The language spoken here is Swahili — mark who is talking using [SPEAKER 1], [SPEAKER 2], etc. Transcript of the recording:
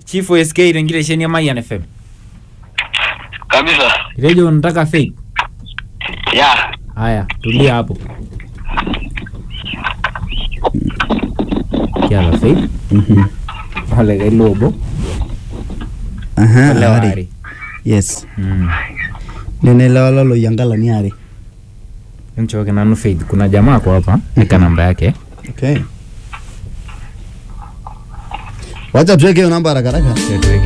[SPEAKER 1] Chief SK rengile sheni ya Mayan FM.
[SPEAKER 2] Kabisa.
[SPEAKER 1] Radio nataka Faith.
[SPEAKER 2] Yeah.
[SPEAKER 1] Haya, tulia hapo. Kiala Faith. Wale gailobo.
[SPEAKER 3] Ari. Yes. Nene lo yangala ni Ari.
[SPEAKER 1] Mchoke na Faith. Kuna jamaa kwa hapa, nika namba yake.
[SPEAKER 3] Okay. Wacha tuweke hiyo namba haraka haraka.
[SPEAKER 1] Tuweke